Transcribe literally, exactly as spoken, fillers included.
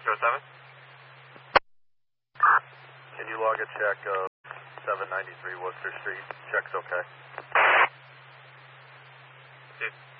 Metro seven. Can you log a check of seven ninety-three Worcester Street? Check's okay. It